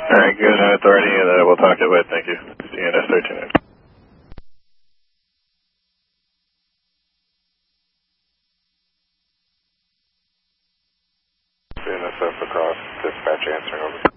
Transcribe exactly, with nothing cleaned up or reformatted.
All right, good uh, authority, and uh, we'll talk it with. Thank you. C N S thirteen. C N S F across, dispatch answering over.